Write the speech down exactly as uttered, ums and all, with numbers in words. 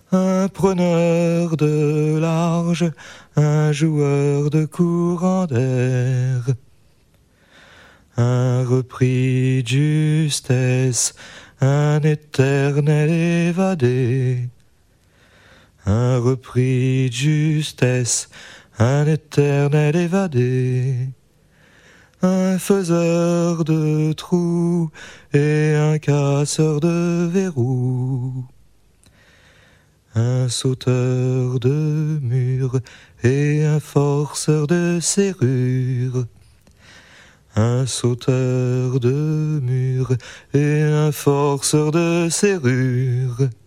un preneur de large, un joueur de courant d'air, un repris de justesse, un éternel évadé, un repris de justesse, un éternel évadé, un faiseur de trous et un casseur de verrous, un sauteur de murs et un forceur de serrures, un sauteur de murs et un forceur de serrures.